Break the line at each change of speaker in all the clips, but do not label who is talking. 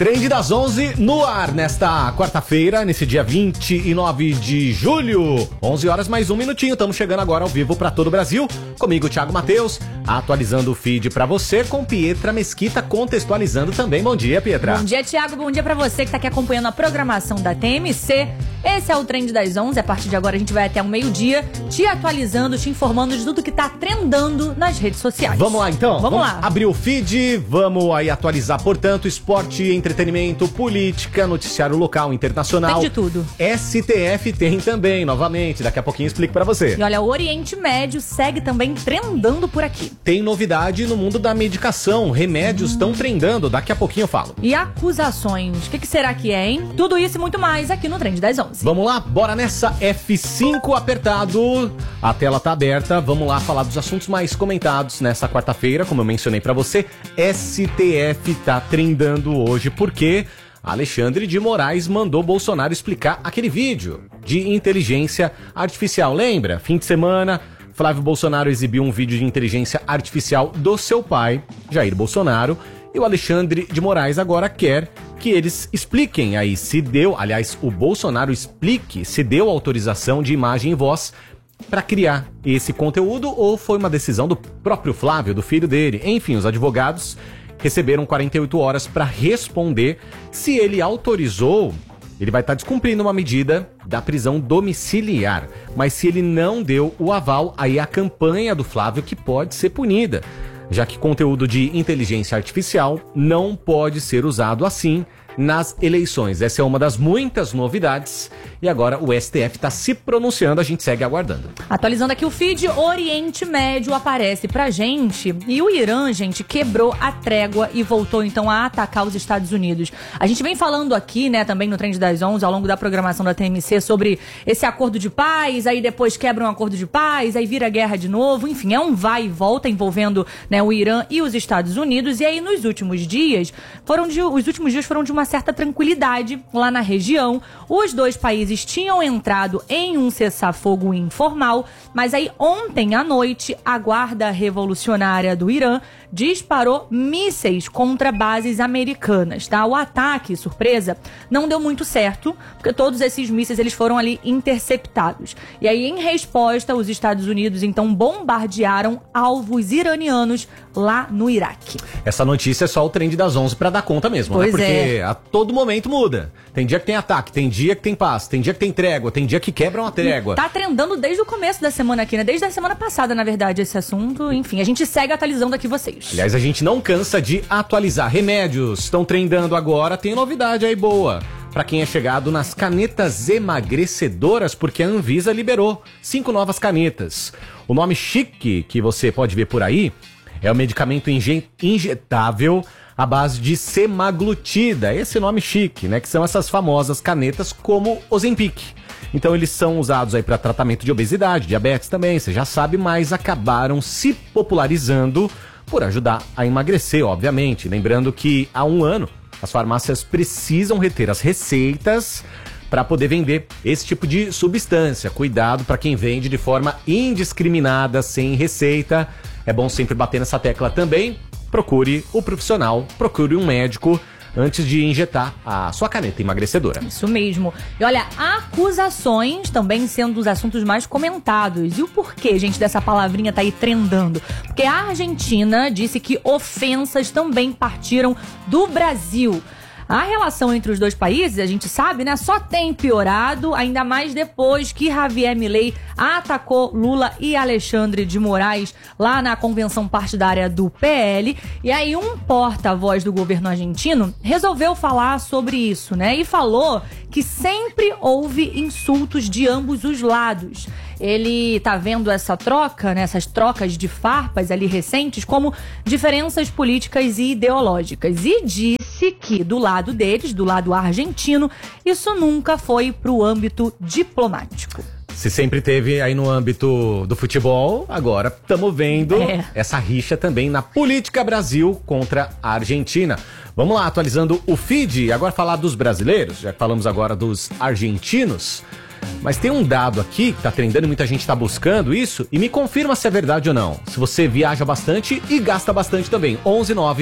Trend das 11 no ar nesta quarta-feira, nesse dia 29 de julho. 11 horas mais um minutinho, estamos chegando agora ao vivo para todo o Brasil. Comigo, Thiago Matheus, atualizando o feed para você, com Pietra Mesquita contextualizando também. Bom dia, Pietra.
Bom dia, Thiago. Bom dia para você que está aqui acompanhando a programação da TMC. Esse é o Trend das 11. A partir de agora a gente vai até o meio-dia te atualizando, te informando de tudo que tá trendando nas redes sociais.
Vamos lá, então?
Vamos lá.
Abrir o feed, vamos aí atualizar, portanto, esporte, entretenimento, política, noticiário local, internacional.
Tem de tudo.
STF tem também, novamente. Daqui a pouquinho eu explico pra você.
E olha, o Oriente Médio segue também trendando por aqui.
Tem novidade no mundo da medicação. Remédios estão trendando. Daqui a pouquinho eu falo.
E acusações. O que será que é, hein? Tudo isso e muito mais aqui no Trend das 11.
Vamos lá? Bora nessa. F5 apertado. A tela tá aberta. Vamos lá falar dos assuntos mais comentados nessa quarta-feira. Como eu mencionei pra você, STF tá trendando hoje porque Alexandre de Moraes mandou Bolsonaro explicar aquele vídeo de inteligência artificial. Lembra? Fim de semana, Flávio Bolsonaro exibiu um vídeo de inteligência artificial do seu pai, Jair Bolsonaro, e o Alexandre de Moraes agora quer que eles expliquem aí se deu, aliás, o Bolsonaro explique se deu autorização de imagem e voz para criar esse conteúdo ou foi uma decisão do próprio Flávio, do filho dele. Enfim, os advogados receberam 48 horas para responder se ele autorizou. Ele vai estar descumprindo uma medida da prisão domiciliar. Mas se ele não deu o aval, aí a campanha do Flávio que pode ser punida, já que conteúdo de inteligência artificial não pode ser usado assim nas eleições. Essa é uma das muitas novidades e agora o STF está se pronunciando, a gente segue aguardando.
Atualizando aqui o feed, Oriente Médio aparece pra gente e o Irã, gente, quebrou a trégua e voltou então a atacar os Estados Unidos. A gente vem falando aqui, né, também no Trend das 11, ao longo da programação da TMC, sobre esse acordo de paz, aí depois quebra um acordo de paz, aí vira guerra de novo, enfim, é um vai e volta envolvendo, né, o Irã e os Estados Unidos. E aí nos últimos dias foram de uma certa tranquilidade lá na região. Os dois países tinham entrado em um cessar-fogo informal, mas aí ontem à noite a Guarda Revolucionária do Irã disparou mísseis contra bases americanas, tá? O ataque, surpresa, não deu muito certo, porque todos esses mísseis eles foram ali interceptados. E aí, em resposta, os Estados Unidos então bombardearam alvos iranianos lá no Iraque.
Essa notícia é só o Trend das 11 para dar conta mesmo,
pois
né? Porque
é.
A todo momento muda. Tem dia que tem ataque, tem dia que tem paz, tem dia que tem trégua, tem dia que quebra uma trégua.
Tá trendando desde o começo da semana aqui, né? Desde a semana passada, na verdade, esse assunto. Enfim, a gente segue atualizando aqui vocês.
Aliás, a gente não cansa de atualizar. Remédios estão trendando agora, tem novidade aí boa para quem é chegado nas canetas emagrecedoras, porque a Anvisa liberou 5 novas canetas. O nome chique que você pode ver por aí é o medicamento injetável à base de semaglutida. Esse nome chique, né? Que são essas famosas canetas como Ozempic. Então eles são usados aí para tratamento de obesidade, diabetes também, você já sabe, mas acabaram se popularizando por ajudar a emagrecer, obviamente. Lembrando que há um ano as farmácias precisam reter as receitas para poder vender esse tipo de substância. Cuidado para quem vende de forma indiscriminada, sem receita. É bom sempre bater nessa tecla também. Procure o profissional, procure um médico antes de injetar a sua caneta emagrecedora.
Isso mesmo. E olha, acusações também sendo os assuntos mais comentados. E o porquê, gente, dessa palavrinha tá aí trendando? Porque a Argentina disse que ofensas também partiram do Brasil. A relação entre os dois países, a gente sabe, né, só tem piorado, ainda mais depois que Javier Milei atacou Lula e Alexandre de Moraes lá na convenção partidária do PL. E aí um porta-voz do governo argentino resolveu falar sobre isso, né, e falou que sempre houve insultos de ambos os lados. Ele tá vendo essa troca, né, essas trocas de farpas ali recentes como diferenças políticas e ideológicas. E disse que do lado deles, do lado argentino, isso nunca foi pro âmbito diplomático.
Se sempre teve aí no âmbito do futebol, agora estamos vendo essa rixa também na política Brasil contra a Argentina. Vamos lá, atualizando o feed, agora falar dos brasileiros, já que falamos agora dos argentinos. Mas tem um dado aqui que tá trendando, muita gente tá buscando isso, e me confirma se é verdade ou não. Se você viaja bastante e gasta bastante também. 11 9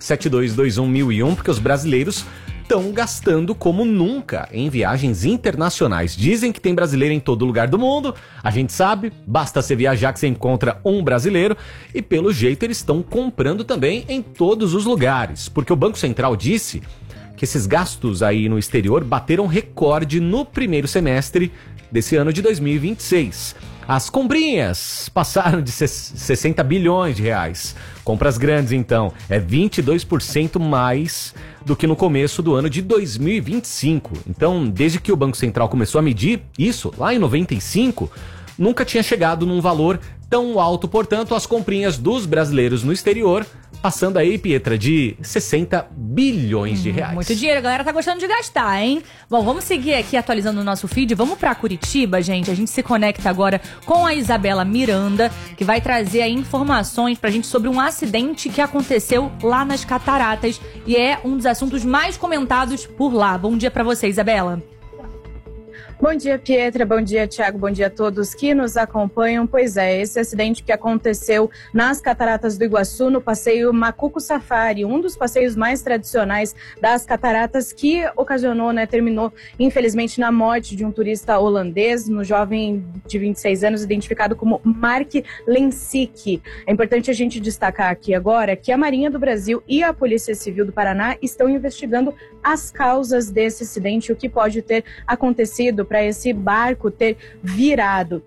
72211001, porque os brasileiros estão gastando como nunca em viagens internacionais. Dizem que tem brasileiro em todo lugar do mundo, a gente sabe, basta você viajar que você encontra um brasileiro, e pelo jeito eles estão comprando também em todos os lugares, porque o Banco Central disse que esses gastos aí no exterior bateram recorde no primeiro semestre desse ano de 2026. As comprinhas passaram de 60 bilhões de reais. Compras grandes, então, é 22% mais do que no começo do ano de 2025. Então, desde que o Banco Central começou a medir isso, lá em 95, nunca tinha chegado num valor tão alto. Portanto, as comprinhas dos brasileiros no exterior passando aí, Pietra, de 60 bilhões de reais.
Muito dinheiro, a galera tá gostando de gastar, hein? Bom, vamos seguir aqui atualizando o nosso feed. Vamos pra Curitiba, gente. A gente se conecta agora com a Isabela Miranda, que vai trazer aí informações pra gente sobre um acidente que aconteceu lá nas Cataratas e é um dos assuntos mais comentados por lá. Bom dia pra você, Isabela.
Bom dia, Pietra. Bom dia, Thiago. Bom dia a todos que nos acompanham. Pois é, esse acidente que aconteceu nas Cataratas do Iguaçu, no passeio Macuco Safari, um dos passeios mais tradicionais das Cataratas, que ocasionou, terminou, infelizmente, na morte de um turista holandês, no jovem de 26 anos, identificado como Mark Lensick. É importante a gente destacar aqui agora que a Marinha do Brasil e a Polícia Civil do Paraná estão investigando as causas desse acidente, o que pode ter acontecido para esse barco ter virado.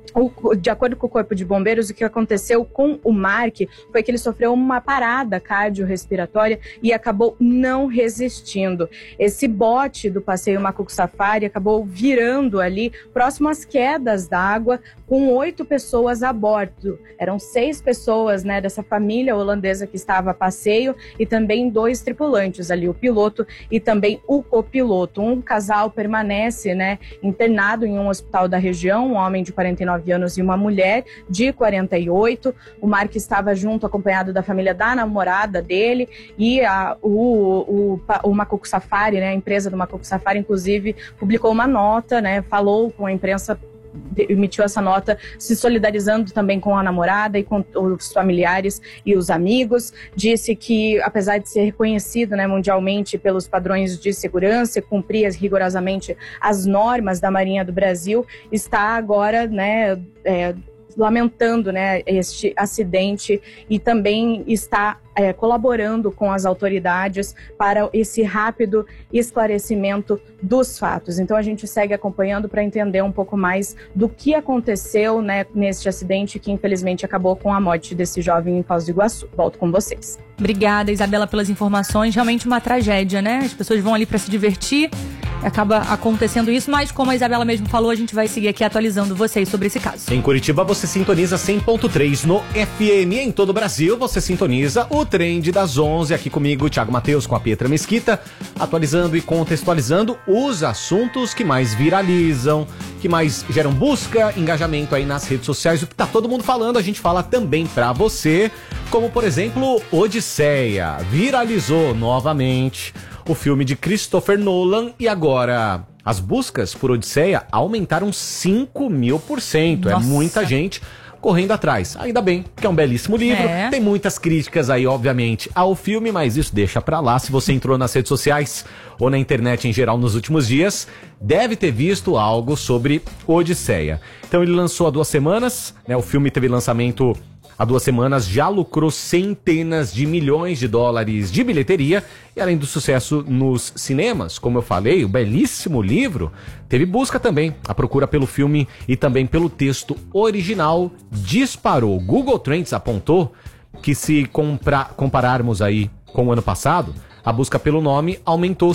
De acordo com o Corpo de Bombeiros, o que aconteceu com o Mark foi que ele sofreu uma parada cardiorrespiratória e acabou não resistindo. Esse bote do passeio Macuco Safari acabou virando ali próximo às quedas d'água, com 8 pessoas a bordo. Eram 6 pessoas, dessa família holandesa que estava a passeio e também 2 tripulantes ali, o piloto e também o copiloto. Um casal permanece, internado em um hospital da região, um homem de 49 anos e uma mulher de 48. O Mark estava junto, acompanhado da família da namorada dele, e o Macuco Safari, a empresa do Macuco Safari, inclusive, publicou uma nota, falou com a imprensa, emitiu essa nota se solidarizando também com a namorada e com os familiares e os amigos. Disse que, apesar de ser reconhecido mundialmente pelos padrões de segurança e cumprir rigorosamente as normas da Marinha do Brasil, está agora lamentando este acidente e também está colaborando com as autoridades para esse rápido esclarecimento dos fatos. Então a gente segue acompanhando para entender um pouco mais do que aconteceu neste acidente que infelizmente acabou com a morte desse jovem em Foz do Iguaçu. Volto com vocês.
Obrigada, Isabela, pelas informações. Realmente uma tragédia, As pessoas vão ali para se divertir, acaba acontecendo isso, mas como a Isabela mesmo falou, a gente vai seguir aqui atualizando vocês sobre esse caso.
Em Curitiba você sintoniza 100.3 no FM. Em todo o Brasil você sintoniza o Trend das 11, aqui comigo, Thiago Matheus, com a Pietra Mesquita, atualizando e contextualizando os assuntos que mais viralizam, que mais geram busca, engajamento aí nas redes sociais. O que tá todo mundo falando, a gente fala também pra você, como por exemplo, Odisseia. Viralizou novamente o filme de Christopher Nolan e agora as buscas por Odisseia aumentaram 5.000%.
Nossa.
É muita gente correndo atrás. Ainda bem, que é um belíssimo livro. Tem muitas críticas aí, obviamente, ao filme, mas isso deixa pra lá. Se você entrou nas redes sociais ou na internet em geral nos últimos dias, deve ter visto algo sobre Odisseia. Então ele lançou há 2 semanas, o filme teve lançamento há 2 semanas, já lucrou centenas de milhões de dólares de bilheteria e além do sucesso nos cinemas, como eu falei, o belíssimo livro teve busca também. A procura pelo filme e também pelo texto original disparou. Google Trends apontou que se compararmos aí com o ano passado, a busca pelo nome aumentou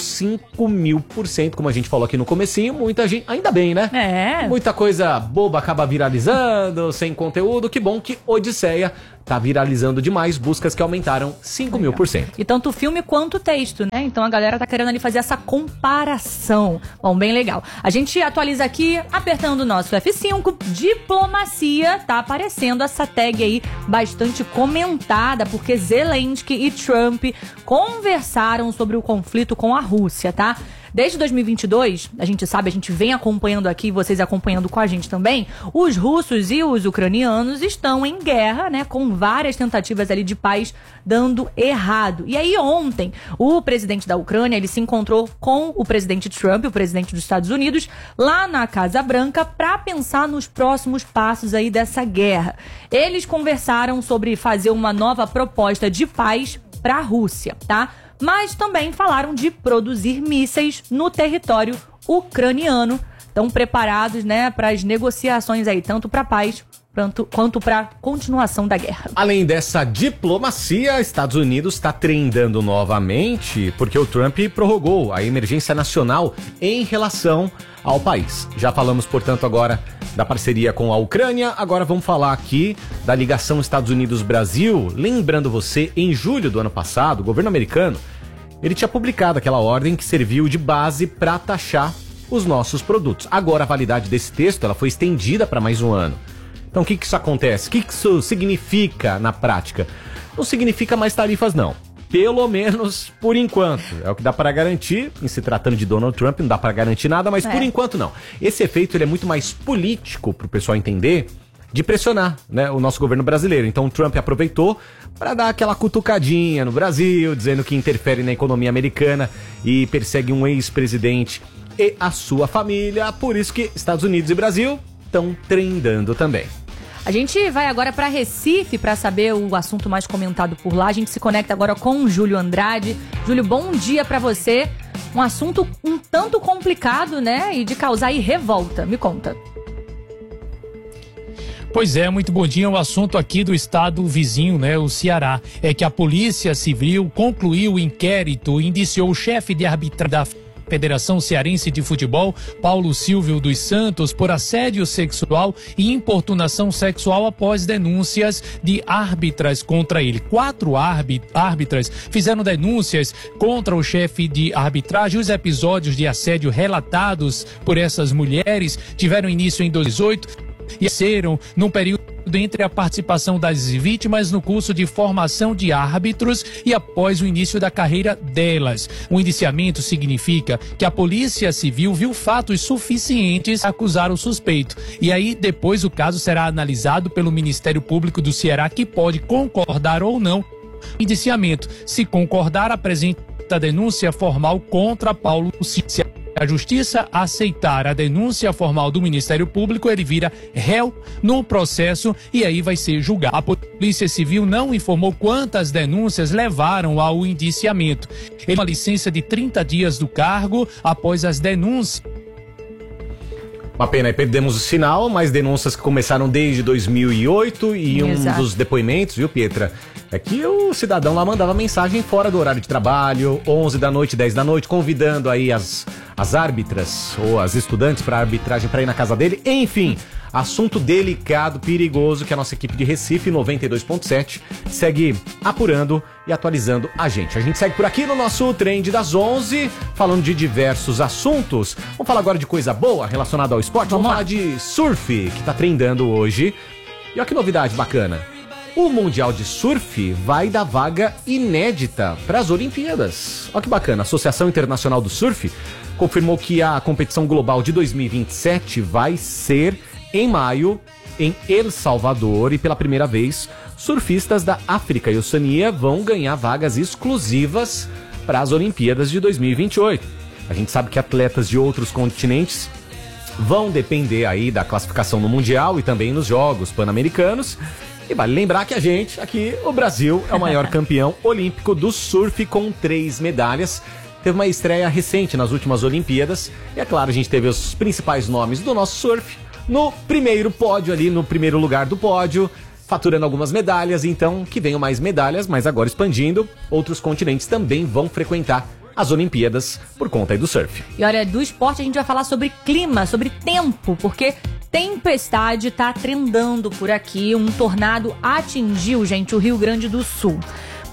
5.000%, como a gente falou aqui no comecinho. Muita gente, ainda bem, Muita coisa boba acaba viralizando, sem conteúdo. Que bom que Odisseia tá viralizando demais, buscas que aumentaram 5.000%.
E tanto o filme quanto o texto, Então a galera tá querendo ali fazer essa comparação. Bom, bem legal. A gente atualiza aqui, apertando o nosso F5, diplomacia, tá aparecendo essa tag aí bastante comentada, porque Zelensky e Trump conversaram sobre o conflito com a Rússia, tá? Desde 2022, a gente vem acompanhando aqui, vocês acompanhando com a gente também, os russos e os ucranianos estão em guerra, né, com várias tentativas ali de paz dando errado. E aí ontem, o presidente da Ucrânia, ele se encontrou com o presidente Trump, o presidente dos Estados Unidos, lá na Casa Branca, para pensar nos próximos passos aí dessa guerra. Eles conversaram sobre fazer uma nova proposta de paz para a Rússia, tá? Mas também falaram de produzir mísseis no território ucraniano. Estão preparados, né, para as negociações aí, tanto para paz quanto para a continuação da guerra.
Além dessa diplomacia, Estados Unidos está trendando novamente porque o Trump prorrogou a emergência nacional em relação ao país. Já falamos, portanto, agora da parceria com a Ucrânia, agora vamos falar aqui da ligação Estados Unidos-Brasil. Lembrando você, em julho do ano passado, o governo americano, ele tinha publicado aquela ordem que serviu de base para taxar os nossos produtos. Agora a validade desse texto ela foi estendida para mais um ano. Então o que isso acontece? O que isso significa na prática? Não significa mais tarifas não. Pelo menos por enquanto. É o que dá para garantir. Em se tratando de Donald Trump, não dá para garantir nada, mas por enquanto não. Esse efeito ele é muito mais político para o pessoal entender, de pressionar, né, o nosso governo brasileiro. Então o Trump aproveitou para dar aquela cutucadinha no Brasil, dizendo que interfere na economia americana e persegue um ex-presidente e a sua família. Por isso que Estados Unidos e Brasil estão trendando também.
A gente vai agora para Recife para saber o assunto mais comentado por lá. A gente se conecta agora com o Júlio Andrade. Júlio, bom dia para você. Um assunto um tanto complicado, né? E de causar aí revolta. Me conta.
Pois é, muito bom dia. O assunto aqui do estado vizinho, né, o Ceará, é que a Polícia Civil concluiu o inquérito e indiciou o chefe de arbitragem da Federação Cearense de Futebol, Paulo Silvio dos Santos, por assédio sexual e importunação sexual após denúncias de árbitras contra ele. 4 árbitras fizeram denúncias contra o chefe de arbitragem. Os episódios de assédio relatados por essas mulheres tiveram início em 2018 e serão num período entre a participação das vítimas no curso de formação de árbitros e após o início da carreira delas. O indiciamento significa que a Polícia Civil viu fatos suficientes a acusar o suspeito. E aí, depois, o caso será analisado pelo Ministério Público do Ceará, que pode concordar ou não com o indiciamento. Se concordar, apresenta a denúncia formal contra Paulo Silvio. A Justiça aceitar a denúncia formal do Ministério Público, ele vira réu no processo e aí vai ser julgado. A Polícia Civil não informou quantas denúncias levaram ao indiciamento. Ele uma licença de 30 dias do cargo após as denúncias.
Uma pena, aí perdemos o sinal, mas denúncias que começaram desde 2008 e
Exato.
Um dos depoimentos, viu, Pietra? É que o cidadão lá mandava mensagem fora do horário de trabalho, 11 da noite, 10 da noite, convidando aí as árbitras ou as estudantes para arbitragem para ir na casa dele. Enfim, assunto delicado, perigoso, que a nossa equipe de Recife 92.7 segue apurando e atualizando a gente. A gente segue por aqui no nosso Trend das 11, falando de diversos assuntos. Vamos falar agora de coisa boa relacionada ao esporte. Vamos falar de surf, que tá trendando hoje. E olha que novidade bacana. O Mundial de Surf vai dar vaga inédita para as Olimpíadas. Olha que bacana, a Associação Internacional do Surf confirmou que a competição global de 2027 vai ser em maio em El Salvador e pela primeira vez surfistas da África e Oceania vão ganhar vagas exclusivas para as Olimpíadas de 2028. A gente sabe que atletas de outros continentes vão depender aí da classificação no Mundial e também nos Jogos Pan-Americanos. E vale lembrar que a gente, aqui, o Brasil, é o maior campeão olímpico do surf com 3 medalhas. Teve uma estreia recente nas últimas Olimpíadas. E é claro, a gente teve os principais nomes do nosso surf no primeiro pódio ali, no primeiro lugar do pódio, faturando algumas medalhas. Então, que venham mais medalhas, mas agora expandindo, outros continentes também vão frequentar as Olimpíadas por conta aí do surf.
E olha, do esporte a gente vai falar sobre clima, sobre tempo, porque tempestade tá trendando por aqui. Um tornado atingiu, gente, o Rio Grande do Sul.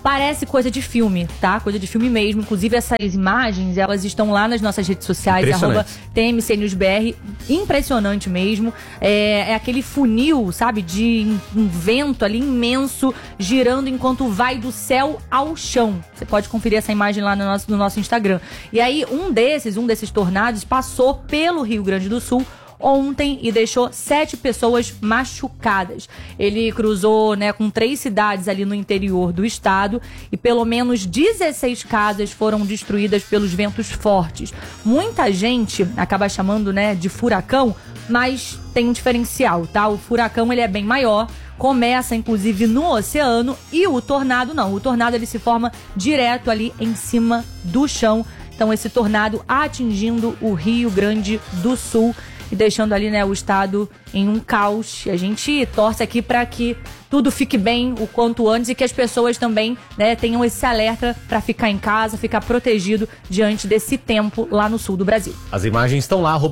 Parece coisa de filme, tá? Coisa de filme mesmo. Inclusive, essas imagens, elas estão lá nas nossas redes sociais, @TMCNewsBR. Impressionante mesmo. É aquele funil, sabe? De um vento ali imenso, girando enquanto vai do céu ao chão. Você pode conferir essa imagem lá no nosso Instagram. E aí, um desses tornados passou pelo Rio Grande do Sul ontem e deixou 7 pessoas machucadas. Ele cruzou, né, com 3 cidades ali no interior do estado e pelo menos 16 casas foram destruídas pelos ventos fortes. Muita gente acaba chamando, né, de furacão, mas tem um diferencial, tá? O furacão, ele é bem maior, começa inclusive no oceano, e o tornado não. O tornado, ele se forma direto ali em cima do chão. Então esse tornado atingindo o Rio Grande do Sul e deixando ali, né, o estado em um caos. E a gente torce aqui para que tudo fique bem o quanto antes e que as pessoas também, né, tenham esse alerta para ficar em casa, ficar protegido diante desse tempo lá no sul do Brasil.
As imagens estão lá,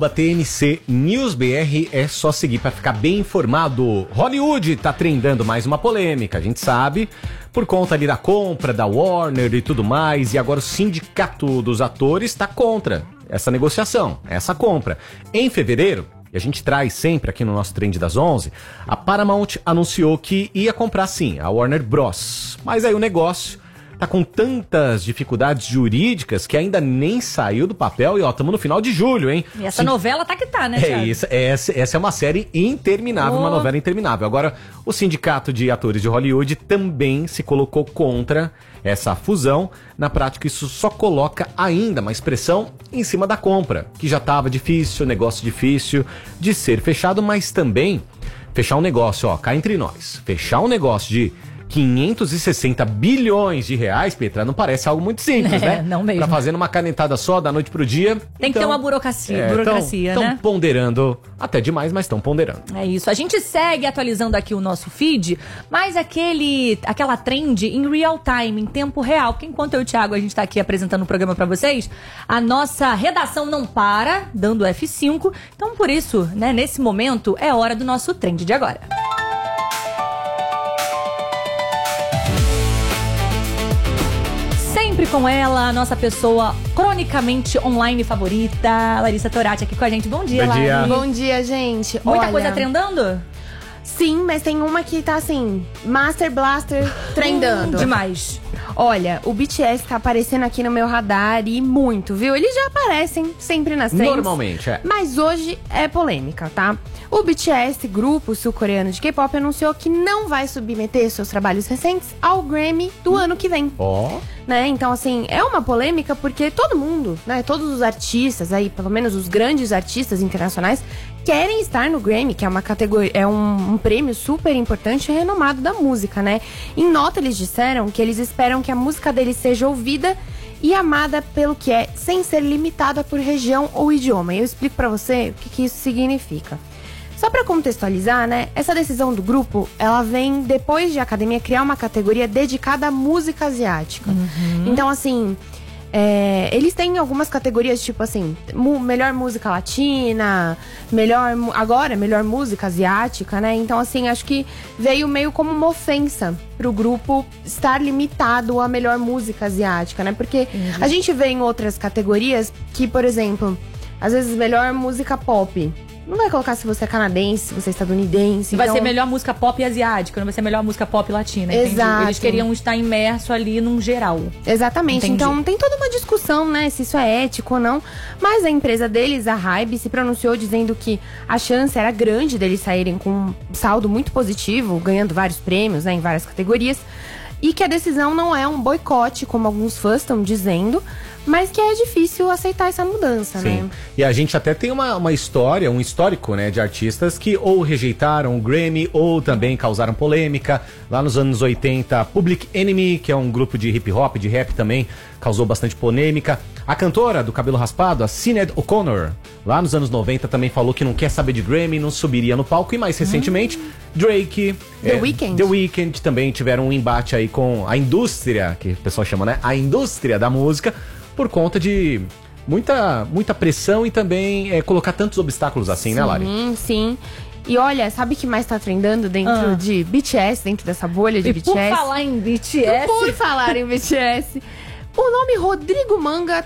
@TNCNewsBR, é só seguir para ficar bem informado. Hollywood tá trendando mais uma polêmica, a gente sabe, por conta ali da compra da Warner e tudo mais, e agora o sindicato dos atores tá contra essa negociação, essa compra. Em fevereiro, e a gente traz sempre aqui no nosso Trend das 11, a Paramount anunciou que ia comprar sim a Warner Bros. Mas aí o negócio tá com tantas dificuldades jurídicas que ainda nem saiu do papel e ó, estamos no final de julho, hein?
E essa novela tá que tá, né, Thiago?
Isso, essa é uma série interminável, uma novela interminável. Agora, o sindicato de atores de Hollywood também se colocou contra essa fusão. Na prática, isso só coloca ainda mais pressão em cima da compra, que já estava difícil, negócio difícil de ser fechado, mas também fechar um negócio, ó, cá entre nós, fechar um negócio de 560 bilhões de reais, Petra, não parece algo muito simples, né?
Não mesmo.
Pra fazer numa canetada só, da noite pro dia.
Tem que ter uma burocracia, né?
Estão ponderando, até demais, mas estão ponderando.
É isso. A gente segue atualizando aqui o nosso feed, mas aquela trend em real time, em tempo real, porque enquanto eu e o Thiago, a gente tá aqui apresentando o programa pra vocês, a nossa redação não para, dando F5. Então, por isso, né, nesse momento, é hora do nosso trend de agora. Sempre com ela, a nossa pessoa cronicamente online favorita, Larissa Torati, aqui com a gente. Bom dia,
Bom dia.
Lari.
Bom dia, gente.
Muita
Olha,
coisa trendando?
Sim, mas tem uma que tá assim, Master Blaster trendando.
Demais.
Olha, o BTS tá aparecendo aqui no meu radar e muito, viu? Eles já aparecem sempre nas trends.
Normalmente, é.
Mas hoje é polêmica, tá? O BTS, grupo sul-coreano de K-pop, anunciou que não vai submeter seus trabalhos recentes ao Grammy do ano que vem. Né? Então, assim, é uma polêmica porque todo mundo, né? Todos os artistas aí, pelo menos os grandes artistas internacionais, querem estar no Grammy, que é uma categoria, é um prêmio super importante e renomado da música, né? Em nota, eles disseram que eles esperam que a música deles seja ouvida e amada pelo que é, sem ser limitada por região ou idioma. E eu explico pra você o que isso significa. Só pra contextualizar, né? Essa decisão do grupo, ela vem depois de a academia criar uma categoria dedicada à música asiática. Então, assim, eles têm algumas categorias, tipo assim, melhor música latina, melhor música asiática, né? Então, assim, acho que veio meio como uma ofensa pro grupo estar limitado à melhor música asiática, né? Porque a gente vê em outras categorias que, por exemplo, às vezes melhor música pop. Não vai colocar se você é canadense, se você é estadunidense.
Vai ser melhor música pop asiática, não vai ser melhor música pop latina.
Exato.
Entendi. Eles queriam estar imerso ali num geral.
Exatamente.
Entendi.
Então tem toda uma discussão, né, se isso é ético ou não. Mas a empresa deles, a Hybe, se pronunciou dizendo que a chance era grande deles saírem com um saldo muito positivo, ganhando vários prêmios, né, em várias categorias. E que a decisão não é um boicote, como alguns fãs estão dizendo, mas que é difícil aceitar essa mudança,
Sim.
né?
E a gente até tem uma história, um histórico, né, de artistas que ou rejeitaram o Grammy ou também causaram polêmica. Lá nos anos 80, Public Enemy, que é um grupo de hip hop, de rap também, causou bastante polêmica. A cantora do cabelo raspado, a Sinéad O'Connor, lá nos anos 90 também falou que não quer saber de Grammy, não subiria no palco. E mais recentemente, Drake,
The Weeknd
também tiveram um embate aí com a indústria, que o pessoal chama, né, a indústria da música, por conta de muita pressão e também colocar tantos obstáculos assim, né, Lari?
Sim. E olha, sabe o que mais tá trendando dentro de BTS, dentro dessa bolha de BTS?
Por falar em BTS...
Por falar em BTS... O nome Rodrigo Manga